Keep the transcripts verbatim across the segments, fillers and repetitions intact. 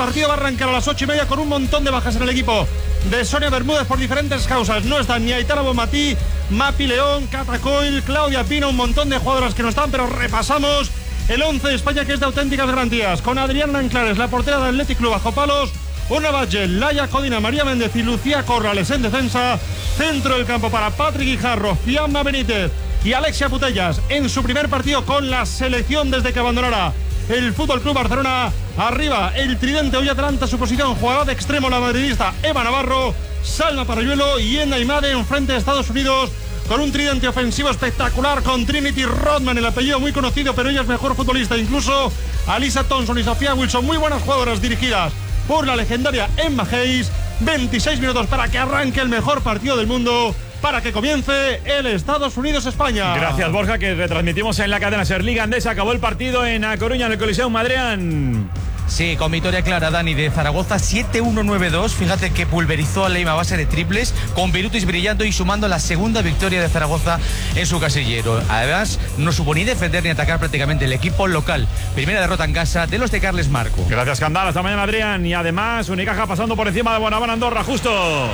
partido va a arrancar a las ocho y media con un montón de bajas en el equipo de Sonia Bermúdez por diferentes causas. No están ni Aitana Bonmatí, Mapi León, Cata Coil, Claudia Pino, un montón de jugadoras que no están, pero repasamos el once de España, que es de auténticas garantías, con Adriana Anclares, la portera del Athletic Club bajo palos, Ona Batlle, Laia Codina, María Méndez y Lucía Corrales en defensa. Centro del campo para Patrick Guijarro, Fiamma Benítez y Alexia Putellas en su primer partido con la selección desde que abandonara el F C Barcelona. Arriba el tridente, hoy Atalanta su posición, jugada de extremo la madridista Eva Navarro, Salma Parayuelo y Enda Imade en frente de Estados Unidos, con un tridente ofensivo espectacular con Trinity Rodman, el apellido muy conocido, pero ella es mejor futbolista incluso, Alisa Thompson y Sofía Wilson, muy buenas jugadoras dirigidas por la legendaria Emma Hayes. Veintiséis minutos para que arranque el mejor partido del mundo, para que comience el Estados Unidos-España. Gracias, Borja, que retransmitimos en la cadena SER Liga Andesa. Acabó el partido en A Coruña, en el Coliseum Madrean. Sí, con victoria clara, Dani, de Zaragoza, siete uno nueve dos. Fíjate que pulverizó a Leima a base de triples, con Birutis brillando y sumando la segunda victoria de Zaragoza en su casillero. Además, no supo ni defender ni atacar prácticamente el equipo local. Primera derrota en casa de los de Carles Marco. Gracias, Candal. Hasta mañana, Adrián. Y además, Unicaja pasando por encima de Bonaván Andorra, justo.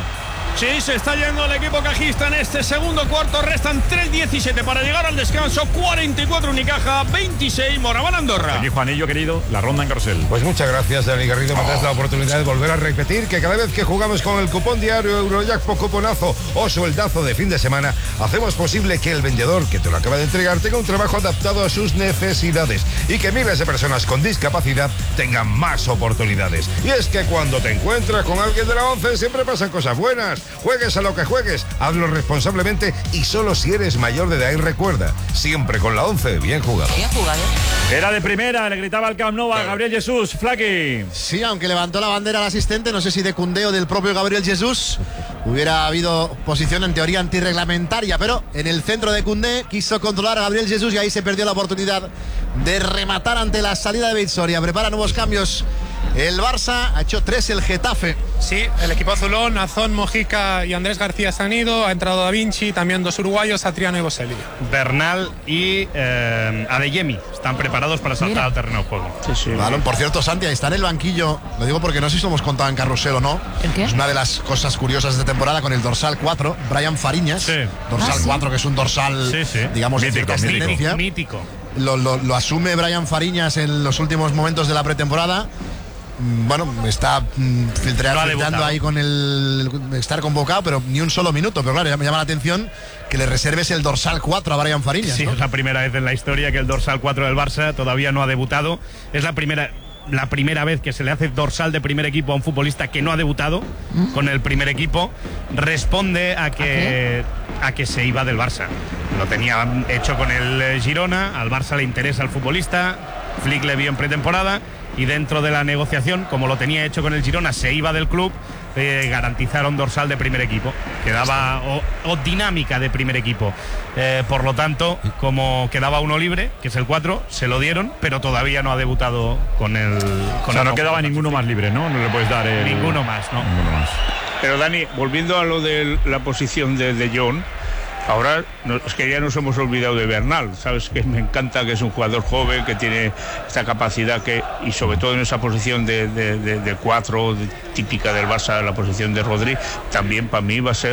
Sí, se está yendo el equipo cajista en este segundo cuarto. Restan tres diecisiete para llegar al descanso. cuarenta y cuatro Unicaja, veintiséis Moraván Andorra. Aquí, Juanillo, querido, la ronda en Carrusel. Pues muchas gracias, Dani Garrido. Me das la oportunidad de volver a repetir que cada vez que jugamos con el cupón diario Eurojackpot Cuponazo o sueldazo de fin de semana, hacemos posible que el vendedor que te lo acaba de entregar tenga un trabajo adaptado a sus necesidades y que miles de personas con discapacidad tengan más oportunidades. Y es que cuando te encuentras con alguien de la once siempre pasan cosas buenas. Juegues a lo que juegues, hazlo responsablemente y solo si eres mayor de edad. Y recuerda, siempre con la once, bien jugado. Bien jugado. Era de primera, le gritaba al Camp Nou a Gabriel Jesús. Flaky. Sí, aunque levantó la bandera al asistente, no sé si de Koundé o del propio Gabriel Jesús, hubiera habido posición en teoría antirreglamentaria, pero en el centro de Koundé quiso controlar a Gabriel Jesús y ahí se perdió la oportunidad de rematar ante la salida de Beitsoria. Prepara nuevos cambios el Barça, ha hecho tres el Getafe. Sí, el equipo azulón, Azón, Mojica y Andrés García se han ido, ha entrado Da Vinci, también dos uruguayos, Satriano y Boselli. Bernal y eh, Adeyemi están preparados para saltar Mira. al terreno de juego. Sí, sí. Balón, por cierto, Santi, ahí está en el banquillo, lo digo porque no sé si lo hemos contado en Carrusel o no. ¿El qué? Es una de las cosas curiosas de esta temporada con el dorsal cuatro, Brian Fariñas. Sí. Dorsal ah, ¿sí? cuatro, que es un dorsal, sí, sí. digamos, mítico, de cierta ascendencia. Mítico. Lo, lo, lo asume Brian Fariñas en los últimos momentos de la pretemporada. Bueno, está mm, filtreando, no filtrando ahí con el estar convocado, pero ni un solo minuto. Pero claro, ya me llama la atención que le reserves el dorsal cuatro a Brian Fariñas. Sí, ¿no? es la primera vez en la historia que el dorsal cuatro del Barça todavía no ha debutado. Es la primera, la primera vez que se le hace dorsal de primer equipo a un futbolista que no ha debutado ¿Mm? con el primer equipo. Responde a que, ¿A, a que se iba del Barça. Lo tenía hecho con el Girona, al Barça le interesa el futbolista, Flick le vio en pretemporada y dentro de la negociación, como lo tenía hecho con el Girona, se iba del club, eh, garantizaron dorsal de primer equipo, quedaba o, o dinámica de primer equipo. Eh, por lo tanto, como quedaba uno libre, que es el cuatro, se lo dieron, pero todavía no ha debutado con el... Con o sea, el no quedaba ninguno más libre, ¿no? No le puedes dar el... Ninguno más, ¿no? Ninguno más. Pero Dani, volviendo a lo de la posición de De Jong, ahora no, es que ya nos hemos olvidado de Bernal, sabes que me encanta, que es un jugador joven, que tiene esta capacidad que, y sobre todo en esa posición de, de, de, de cuatro, de, típica del Barça, la posición de Rodri, también para mí va a ser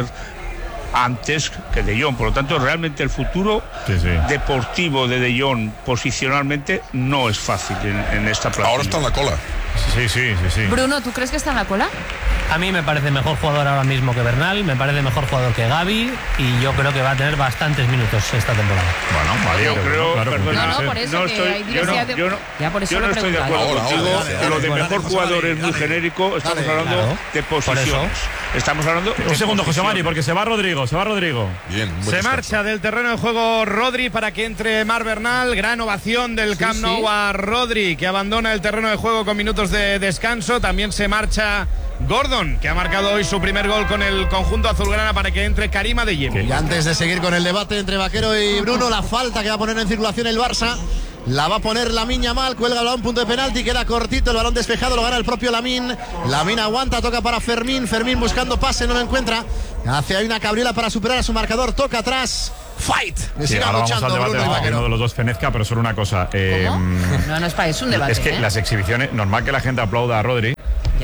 antes que De Jong. Por lo tanto, realmente el futuro sí, sí. deportivo de De Jong posicionalmente no es fácil en, en esta plantilla. Ahora está en la cola. Sí, sí, sí, sí. Bruno, ¿tú crees que está en la cola? A mí me parece mejor jugador ahora mismo que Bernal, me parece mejor jugador que Gavi y yo creo que va a tener bastantes minutos esta temporada. Bueno, vale, yo creo, claro, perdona, no, no, por eso no que estoy, hay yo no, de... yo no, ya por eso yo no estoy de acuerdo ahora, contigo. ahora, ahora, Lo de ahora, mejor dale, jugador dale, es muy dale, genérico. Estamos dale, hablando claro, de posiciones. Estamos hablando de Un segundo, José Mari, posiciones. porque se va Rodrigo, se va Rodrigo. Bien, buen Se descanso. marcha del terreno de juego Rodri para que entre Mar Bernal. Gran ovación del Sí, Camp Nou sí. a Rodri, que abandona el terreno de juego con minutos de descanso. También se marcha Gordon, que ha marcado hoy su primer gol con el conjunto azulgrana, para que entre Karim Adeyemi. Y antes de seguir con el debate entre Vaquero y Bruno, la falta que va a poner en circulación el Barça la va a poner Lamine Yamal, cuelga el balón, punto de penalti, queda cortito, el balón despejado, lo gana el propio Lamine. Lamine aguanta, toca para Fermín, Fermín buscando pase, no lo encuentra, hace ahí una cabriola para superar a su marcador, toca atrás, fight. Le Sí, sigue ahora vamos al luchando debate Bruno y de uno Vaquero. de los dos fenezca, pero solo una cosa. Eh, ¿Cómo? No, no es para, es un debate. Es que ¿eh? las exhibiciones, normal que la gente aplauda a Rodri,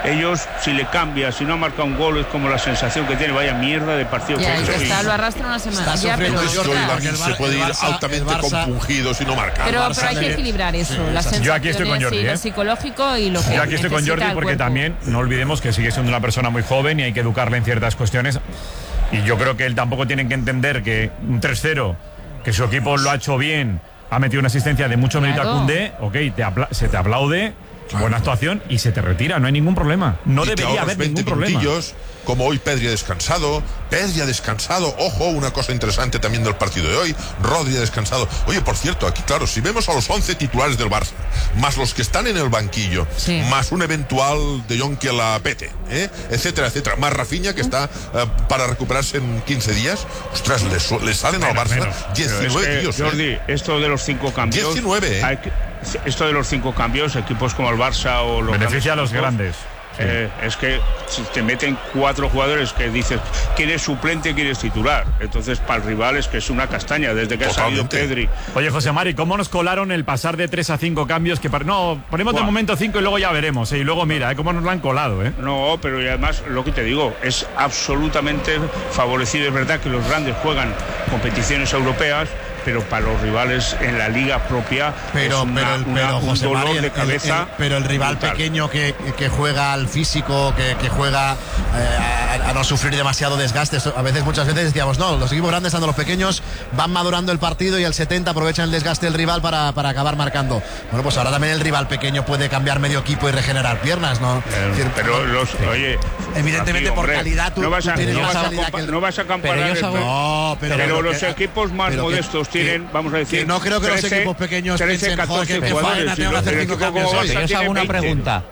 ellos, si le cambia, si no marca un gol, es como la sensación que tiene, vaya mierda de partido Ya, que y hizo. que está, lo arrastra una semana. Está Ya, pero, sufriendo Yo, está- David, se puede ir Barça- altamente el Barça- compungido si no marca. pero, Barça pero hay que le- equilibrar eso, Sí, las exacto. Yo aquí estoy con sensaciones Jordi, y lo ¿eh? psicológico y lo que Yo aquí estoy con necesita Jordi el porque cuerpo. también no olvidemos que sigue siendo una persona muy joven y hay que educarle en ciertas cuestiones. Y yo creo que él tampoco tiene que entender que un tres cero, que su equipo lo ha hecho bien, ha metido una asistencia de mucho mérito a Claro. Koundé, ok, te apla- se te aplaude, buena actuación y se te retira, no hay ningún problema. No Y que debería ahorras haber veinte ningún problema. minutillos, como hoy Pedri ha descansado, Pedri ha descansado, ojo, una cosa interesante también del partido de hoy, Rodri ha descansado. Oye, por cierto, aquí claro, si vemos a los once titulares del Barça, más los que están en el banquillo, Sí. más un eventual De Jong que la pete, ¿eh? etcétera, etcétera, más Rafinha que está eh, para recuperarse en quince días, ostras, le, su- le salen al Menos, Barça menos. Pero es diecinueve que, tíos. ¿eh? Jordi, esto de los cinco cambios. diecinueve, ¿eh? hay que- esto de los cinco cambios, equipos como el Barça o los Beneficia a los equipos, grandes. Sí. eh, es que si te meten cuatro jugadores que dices quién es suplente, quién es titular. Entonces, para el rival es que es una castaña desde que Totalmente. ha salido Pedri. Oye, José Mari, ¿cómo nos colaron el pasar de tres a cinco cambios? Que para- No, ponemos de Buah. momento cinco y luego ya veremos. ¿eh? Y luego mira, ¿eh? cómo nos lo han colado. ¿eh? No, pero y además lo que te digo es absolutamente favorecido. Es verdad que los grandes juegan competiciones europeas, pero para los rivales en la liga propia Pero, es una- pero, el- una- pero, un José dolor Mari, el- de el- cabeza. el- pero el rival brutal. pequeño que, que juega al físico, que, que juega eh, a, a no sufrir demasiado desgaste. Esto, a veces, muchas veces decíamos, no, los equipos grandes, tanto los pequeños, van madurando el partido y al setenta aprovechan el desgaste del rival para, para acabar marcando. Bueno, pues ahora también el rival pequeño puede cambiar medio equipo y regenerar piernas, ¿no? Eh, Es decir, pero no- los, oye, Evidentemente, Rafi, por hombre, calidad, tú- no vas a, tú tienes no más vas a calidad compa- que el- no vas a comparar. Pero yo el- os hago- No, pero, pero pero los que- equipos más pero que- modestos que- tienen, vamos a decir, que no creo que los trece, equipos pequeños trece, piensen, joder, catorce que- que jugadores, faena, y tengo que los- hacer el cinco equipo cambios como hoy. Barça Pero yo os tiene hago una veinte. pregunta.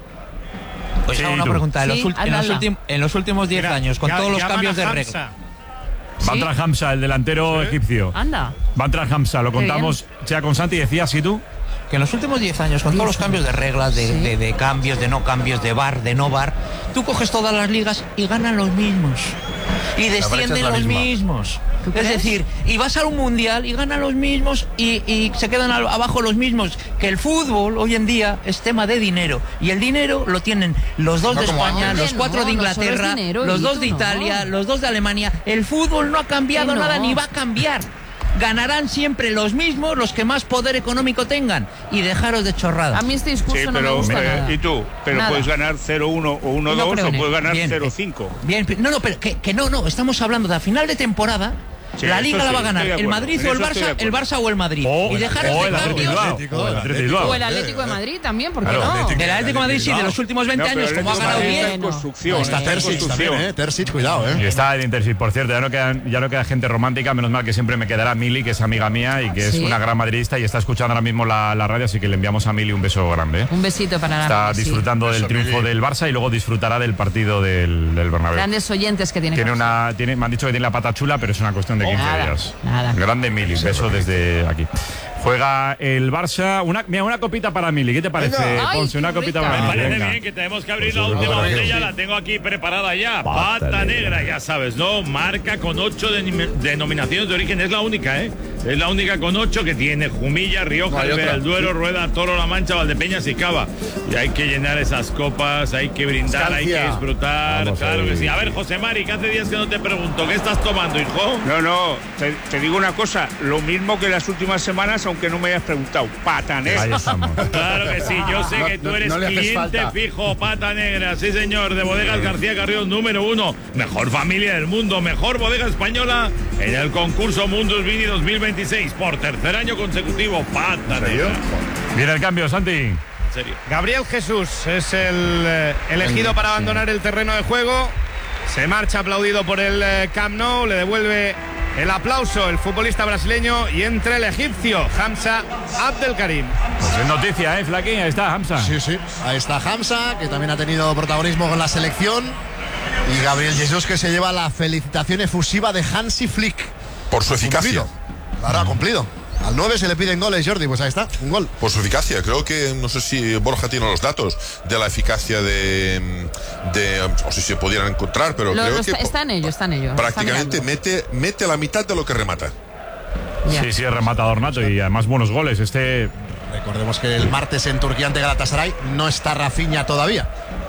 Os Sí, hago una tú. pregunta. En, Sí, los, ulti- en, los hazla. ultim- en los últimos diez años, con Ya- todos los llaman cambios a de regla. Hamza. Bantra Hamza, el delantero egipcio. Anda. Bantra Hamza, lo Qué contamos ya con Santi, decías, ¿y tú? Que en los últimos diez años, con todos los cambios de reglas, de, Sí. de- de cambios, de no cambios, de bar, de no bar, tú coges todas las ligas y ganan los mismos. Y brecha descienden es la los misma. mismos. ¿Tú Es crees? decir, y vas a un mundial y ganan los mismos y, y se quedan al- abajo los mismos. Que el fútbol hoy en día es tema de dinero. Y el dinero lo tienen los dos No de como España, antes. los cuatro No, de no solo es Inglaterra, dinero, los y dos tú de no. Italia, los dos de Alemania. El fútbol no ha cambiado Que no. nada ni va a cambiar. Ganarán siempre los mismos, los que más poder económico tengan. Y dejaros de chorradas. A mí este discurso Sí, no me pero gusta eh, nada. ¿y tú? Pero Nada. puedes ganar cero uno o uno No dos creo o en él. puedes ganar Bien, cero eh, cinco. Bien, no, no, pero que, que no, no, estamos hablando de a final de temporada. Sí, la esto Liga la sí, va a ganar estoy de el acuerdo, Madrid en o el eso estoy de Barça, el acuerdo. Barça o el Madrid. O y dejaros o de el Atlético cambios. Bilbao. Atlético, O el el Atlético Bilbao. O el Atlético de Madrid también, ¿por qué Claro, no? Atlético. Del Atlético de Madrid, sí, de los últimos veinte No, pero años, el como ha Atlético ganado de Madrid bien. está en Bueno. construcción. Está está en Terzic construcción. también, ¿eh? Terzic, cuidado, Y ¿eh? está el Intersit, por cierto, ya no, quedan, ya no queda gente romántica, menos mal que siempre me quedará Mili, que es amiga mía y que es Sí. una gran madridista y está escuchando ahora mismo la, la radio, así que le enviamos a Mili un beso grande. ¿eh? Un besito para la Está Mili, sí. disfrutando del Beso, triunfo Mili. del Barça y luego disfrutará del partido del, del Bernabéu. Grandes oyentes que tiene. Tiene Carlos. una, tiene, me han dicho que tiene la pata chula, pero es una cuestión de quince Nada, días. nada. Grande Mili, beso desde aquí. Juega el Barça, una, mira, una copita para Mili, ¿qué te parece, Venga. Ponce? Ay, Una qué copita rica. para Me Mili, parece venga. bien que tenemos que abrir Pues la última seguro. botella, la tengo aquí preparada ya. Pata, negra, ya sabes, ¿no? Marca con ocho denim- denominaciones de origen, es la única, ¿eh? Es la única con ocho que tiene Jumilla, Rioja, Ribera del Duero, Rueda, Toro, La Mancha, Valdepeñas y Cava. Y hay que llenar esas copas, hay que brindar, hay que Escancia. disfrutar. Vamos claro ahí. que sí. A ver, José Mari, que hace días que no te pregunto, ¿qué estás tomando, hijo? No, no, te, te digo una cosa, lo mismo que las últimas semanas, aunque no me hayas preguntado, pata negra. Ahí estamos. Claro que sí, yo sé No, que tú no, eres no le haces cliente falta. fijo, Pata Negra, sí señor, de Bodegas García Carrión número uno, mejor familia del mundo, mejor bodega española en el concurso Mundus Vini dos mil veintiséis, por tercer año consecutivo, Pata Negra. Viene el cambio, Santi. En serio. Gabriel Jesús es el eh, elegido para abandonar el terreno de juego. Se marcha aplaudido por el eh, Camp Nou, le devuelve el aplauso el futbolista brasileño y entra el egipcio Hamza Abdelkarim. Pues es noticia, ¿eh, Flaqui? Ahí está, Hamza. Sí, sí. Ahí está Hamza, que también ha tenido protagonismo con la selección. Y Gabriel Jesús, que se lleva la felicitación efusiva de Hansi Flick. Por su eficacia. Cumplido. Claro, ha cumplido. Al nueve se le piden goles, Jordi. Pues ahí está, un gol. Por su eficacia, creo que, no sé si Borja tiene los datos de la eficacia de, de o si se pudieran encontrar, pero Lo- creo lo que está, está en ello, está en ello. está prácticamente mirando. mete, mete la mitad de lo que remata. Ya. Sí, sí, es rematador nato y además buenos goles. Este Recordemos que el martes en Turquía ante Galatasaray no está Rafinha todavía.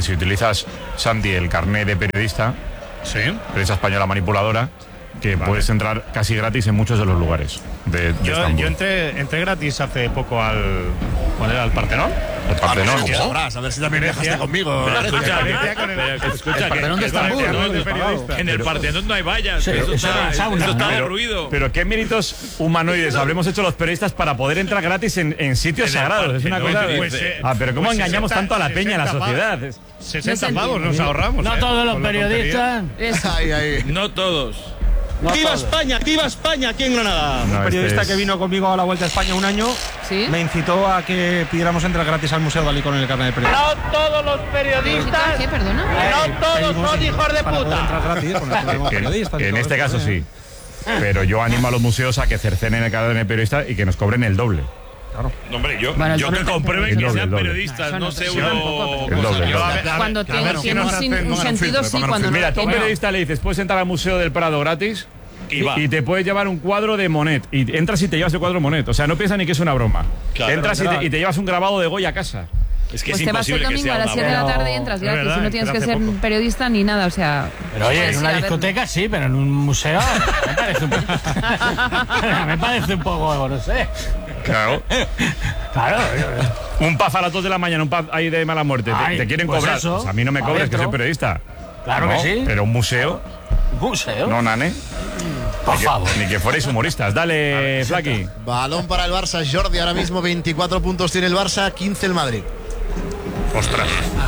que si utilizas Santi, el carné de periodista. Sí. Prensa española manipuladora. Que vale. puedes entrar casi gratis en muchos de los lugares de, de yo, Estambul. Yo entré, entré gratis hace poco al... ¿Cuál era? ¿Al Partenón? El Partenón. Ah, pues, sabrás, a ver si también viajaste conmigo. Pero escucha, con el, pero escucha, el Partenón de Estambul, ¿no? En el Partenón no hay vallas. Sí, eso, eso está, eso está, está derruido. Pero qué méritos humanoides habremos hecho los periodistas para poder entrar gratis en, en sitios en sagrados. Es una cosa... Pues, eh, ah, pero cómo pues engañamos sesenta, tanto a la peña, a la sociedad. sesenta pavos nos ahorramos. No eh, todos los periodistas. Ahí, ahí. No todos. No ¡Viva todos. España! ¡Viva España! Aquí en Granada. No, un periodista este es... que vino conmigo a la Vuelta a España un año ¿Sí? me incitó a que pidiéramos entrar gratis al Museo Dalí con el carnet de periodista. No todos los periodistas. ¿Qué? ¿Perdona? No todos son hijos de puta. Entrar gratis, con que, periodista, que en este caso sí. Pero yo animo a los museos a que cercenen el carnet de periodista y que nos cobren el doble. Claro. No, hombre, yo, bueno, yo que comprueben que sean doble. periodistas, no, no sé uno. El doble. Cuando tiene un sentido, sí, cuando no. Mira, tú a un periodista le dices, puedes entrar al Museo del Prado gratis. Y, y te puedes llevar un cuadro de Monet. Y entras y te llevas el cuadro de Monet. O sea, no piensas ni que es una broma. Claro, entras y te, y te llevas un grabado de Goya a casa. Es que pues es te vas el domingo a las siete de la tarde y entras gratis. verdad, y no tienes que ser poco. periodista ni nada. O sea. Pero oye, en una discoteca sí, pero en un museo me parece un poco. me parece un poco, no sé. Claro. Claro. Un paz a las dos de la mañana, un paz ahí de mala muerte. Ay, te, te quieren pues cobrar. eso, pues a mí no me cobres, que soy periodista. Claro no, que sí. Pero un museo. ¿Museo? No, nane. Por ni favor. Que, ni que fuerais humoristas. Dale, Flaqui. Balón para el Barça, Jordi. Ahora mismo veinticuatro puntos tiene el Barça, quince el Madrid. Ostras.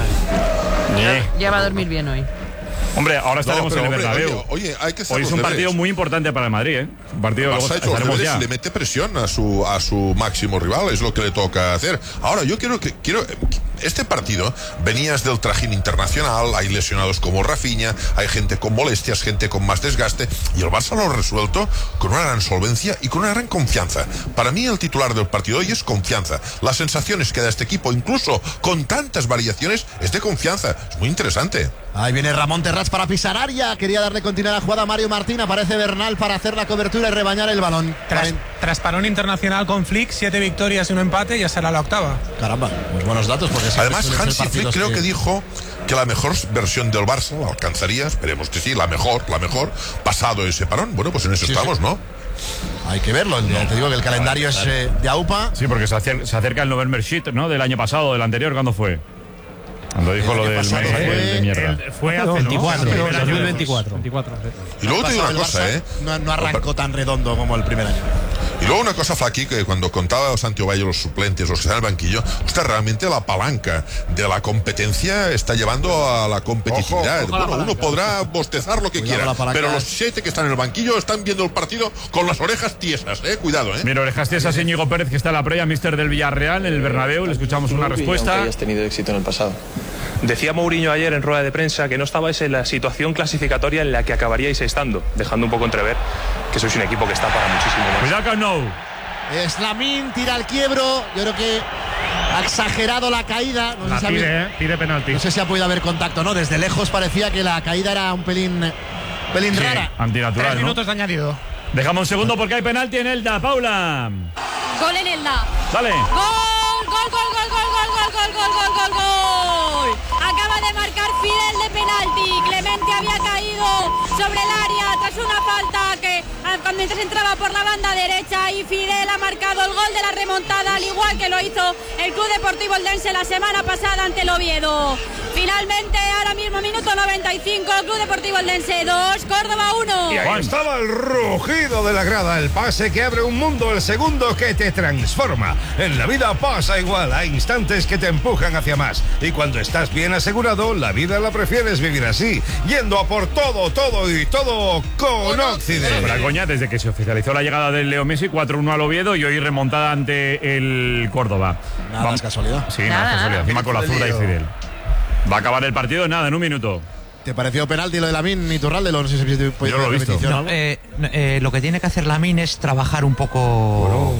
Ya va a dormir bien hoy. Hombre, ahora estaremos no, en el hombre, Bernabéu. Oye, oye, hay que hacer Hoy es un partido deberes. muy importante para el Madrid, ¿eh? Un partido que Barça ha hecho los estaremos deberes ya. y le mete presión a su a su máximo rival, es lo que le toca hacer. Ahora, yo quiero que quiero este partido venías del trajín internacional, hay lesionados como Rafinha, hay gente con molestias, gente con más desgaste, y el Barça lo ha resuelto con una gran solvencia y con una gran confianza. Para mí el titular del partido hoy es confianza. Las sensaciones que da este equipo, incluso con tantas variaciones, es de confianza. Es muy interesante. Ahí viene Ramón Terrats para pisar área. Quería darle continuidad a la jugada a Mario Martín. Aparece Bernal para hacer la cobertura y rebañar el balón. Tras, tras parón internacional con Flick, siete victorias y un empate, ya será la octava. Caramba, pues buenos datos. Porque además, Hansi Flick creo que... que dijo que la mejor versión del Barça la alcanzaría, esperemos que sí, la mejor, la mejor, pasado ese parón. Bueno, pues en eso sí, estamos, sí. ¿no? Hay que verlo. Ya te digo que el calendario es eh, de AUPA. Sí, porque se acerca, se acerca el November Sheet, ¿no? Del año pasado, del anterior, ¿cuándo fue? Cuando dijo lo del mes fue, de mierda. El, fue hace veinticuatro, ¿no? dos mil veinticuatro. veinticuatro. Y luego te digo una cosa, ¿eh? No, no arrancó tan redondo como el primer año. Y luego una cosa, Flaqui, que cuando contaba Santi Ovalle los suplentes, los que están en el banquillo, usted realmente la palanca de la competencia está llevando a la competitividad. Ojo, ojo bueno, uno podrá bostezar lo que Cuidado quiera, pero los siete que están en el banquillo están viendo el partido con las orejas tiesas, ¿eh? Cuidado, ¿eh? Mira, orejas tiesas, Íñigo Pérez, que está en la previa, mister del Villarreal, en el Bernabéu. Le escuchamos una respuesta. Aunque hayas tenido éxito en el pasado. Decía Mourinho ayer en rueda de prensa que no estabais en la situación clasificatoria en la que acabaríais estando, dejando un poco entrever que sois un equipo que está para muchísimo más. Cuidado con no. Es Lamine, tira el quiebro. Yo creo que ha exagerado la caída. No la sé si pide, había, eh, pide penalti. No sé si ha podido haber contacto, ¿no? Desde lejos parecía que la caída era un pelín, pelín sí, rara. Antinatural, Tres ¿no? minutos de añadido. Dejamos un segundo porque hay penalti en Elda. Paula. Gol en Elda. Dale. Gol, gol, gol, gol, gol, gol, gol, gol, gol, gol, gol, gol. Acaba de marcar Fidel de penalti. Clemente había caído sobre el área tras una falta que mientras entraba por la banda derecha, y Fidel ha marcado el gol de la remontada, al igual que lo hizo el Club Deportivo Eldense la semana pasada ante el Oviedo. Finalmente, ahora mismo minuto noventa y cinco, Club Deportivo Eldense dos, Córdoba uno. Y ahí estaba el rugido de la grada, el pase que abre un mundo, el segundo que te transforma. En la vida pasa igual, hay instantes que te empujan hacia más. Y cuando estás bien asegurado, la vida la prefieres vivir así, yendo a por todo, todo y todo con Occident. La coña, desde que se oficializó la llegada del Leo Messi, cuatro uno al Oviedo y hoy remontada ante el Córdoba. Nada Vamos. es casualidad. Sí, nada, nada es casualidad. Encima con la zurda y Fidel. Va a acabar el partido, nada, en un minuto. ¿Te pareció penalti lo de Lamine y Turralde? No sé si te Yo lo he visto. No, eh, eh, lo que tiene que hacer Lamine es trabajar un poco bueno.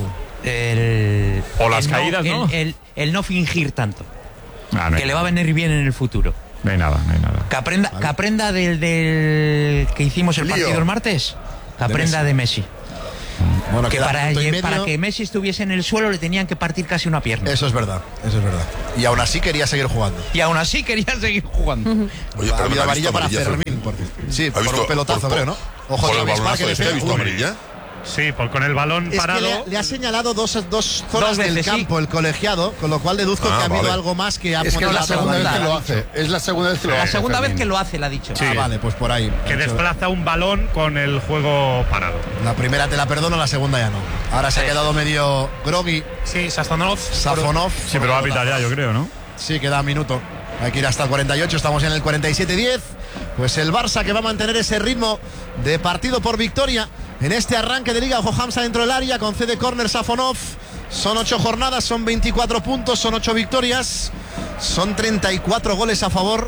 el, o las el caídas, no, ¿no? El, el, el no fingir tanto. Ah, no que le va a venir bien en el futuro. No hay nada, no hay nada. Que aprenda, que aprenda del, del que hicimos el, el partido el martes. Que aprenda de Messi. De Messi. Bueno, que queda para, minuto y lle- medio. para que Messi estuviese en el suelo le tenían que partir casi una pierna. Eso es verdad, eso es verdad. Y aún así quería seguir jugando. Y aún así quería seguir jugando. Oye, Ha pero habido ¿no ha amarilla visto para amarilla, Fermín, por cierto. Sí, ¿Ha por visto- un pelotazo, por- creo, ¿no? Ojo por de el Travis balonazo Parker, este, ¿ha visto Uy. amarilla? Sí, por, con el balón Es que parado. le, le ha señalado dos, dos zonas Dos veces, del sí. campo el colegiado, con lo cual deduzco Ah, que ha habido vale. algo más que ha Es que es la apuntado segunda vez la que lo banda. hace. Es la segunda vez que lo La hace. segunda vez Fermín. que lo hace, le ha dicho. Ah, vale, pues por ahí. Que Ha hecho- desplaza un balón con el juego parado. La primera te la perdono, la segunda ya no. Ahora se ha quedado medio groggy. Sí, Sastonov. Safonov. Sí, pero va a pitar ya, yo creo, ¿no? Sí, queda un minuto. Hay que ir hasta el cuarenta y ocho, estamos en el cuarenta y siete diez. Pues el Barça que va a mantener ese ritmo de partido por victoria en este arranque de Liga. Ojo, Hamza dentro del área, concede córner Safonov. Son ocho jornadas, son veinticuatro puntos, son ocho victorias, son treinta y cuatro goles a favor,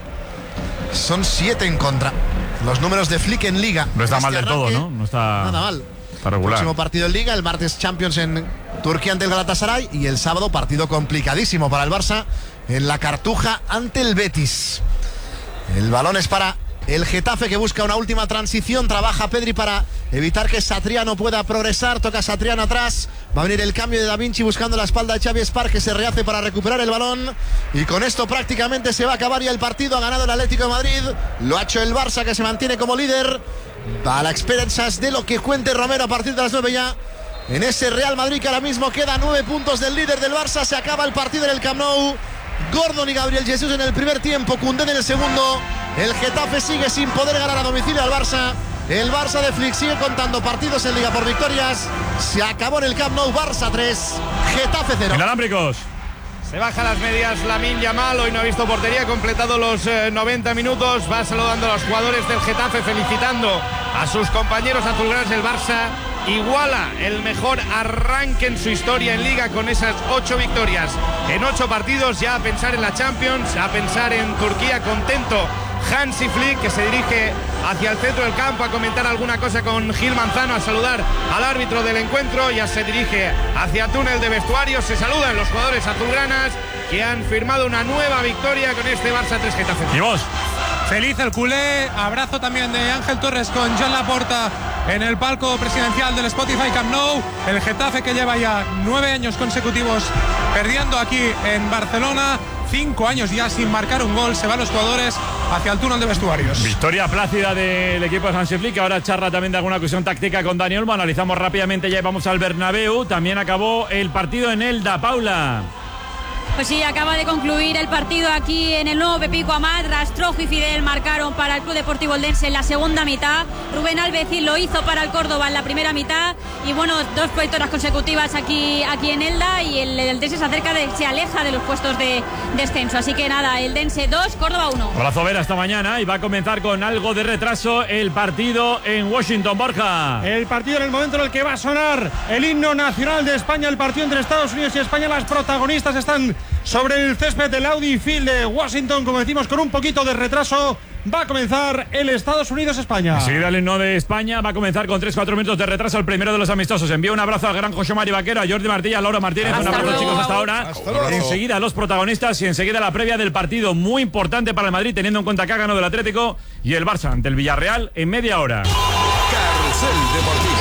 son siete en contra. Los números de Flick en Liga. No está Este mal del todo, arranque, ¿no? No está, Nada mal. está regular. Próximo partido en Liga, el martes Champions en Turquía ante el Galatasaray y el sábado partido complicadísimo para el Barça en la Cartuja ante el Betis. El balón es para el Getafe que busca una última transición, trabaja Pedri para evitar que Satriano pueda progresar, toca Satriano atrás, va a venir el cambio de Da Vinci buscando la espalda de Xavi Espar que se rehace para recuperar el balón y con esto prácticamente se va a acabar ya el partido. Ha ganado el Atlético de Madrid, lo ha hecho el Barça que se mantiene como líder a la expensas de lo que cuente Romero a partir de las nueve ya en ese Real Madrid que ahora mismo queda nueve puntos del líder del Barça. Se acaba el partido en el Camp Nou. Gordon y Gabriel Jesús en el primer tiempo, Koundé en el segundo. El Getafe sigue sin poder ganar a domicilio al Barça. El Barça de Flick sigue contando partidos en Liga por victorias. Se acabó en el Camp Nou. Barça tres, Getafe cero. Inalámbricos. Se baja las medias Lamine Yamal, hoy no ha visto portería, ha completado los eh, noventa minutos, va saludando a los jugadores del Getafe, felicitando a sus compañeros azulgranas. El Barça iguala el mejor arranque en su historia en Liga con esas ocho victorias en ocho partidos, ya a pensar en la Champions, a pensar en Turquía. Contento Hansi Flick, que se dirige hacia el centro del campo a comentar alguna cosa con Gil Manzano, a saludar al árbitro del encuentro, ya se dirige hacia túnel de vestuarios, se saludan los jugadores azulgranas que han firmado una nueva victoria con este Barça tres Getafe. ¿Y vos? Feliz el culé, abrazo también de Ángel Torres con Joan Laporta en el palco presidencial del Spotify Camp Nou. El Getafe que lleva ya nueve años consecutivos perdiendo aquí en Barcelona, cinco años ya sin marcar un gol, se van los jugadores hacia el túnel de vestuarios. Victoria plácida del equipo de Hansi Flick, que ahora charla también de alguna cuestión táctica con Dani Olmo. Analizamos rápidamente ya y vamos al Bernabéu. También acabó el partido en Elda, Paula. Pues sí, acaba de concluir el partido aquí en el nuevo Pepico Amat. Rastrojo y Fidel marcaron para el Club Deportivo Eldense en la segunda mitad. Rubén Alvecín lo hizo para el Córdoba en la primera mitad. Y bueno, dos victorias consecutivas aquí, aquí en Elda. Y el Eldense se acerca, de, se aleja de los puestos de descenso. Así que nada, Eldense dos, Córdoba uno. Abrazo Vera esta mañana y va a comenzar con algo de retraso el partido en Washington, Borja. El partido en el momento en el que va a sonar el himno nacional de España, el partido entre Estados Unidos y España. Las protagonistas están sobre el césped del Audi Field de Washington, como decimos, con un poquito de retraso. Va a comenzar el Estados Unidos-España. Enseguida el himno de España va a comenzar con tres cuatro minutos de retraso el primero de los amistosos. Envío un abrazo al gran José Mari Vaquero, a Jordi Martí, a Laura Martínez. Hasta un abrazo, luego. chicos, hasta ahora. Hasta luego. Enseguida los protagonistas y enseguida la previa del partido. Muy importante para el Madrid, teniendo en cuenta que ha ganado el Atlético y el Barça ante el Villarreal en media hora. Carrusel Deportivo.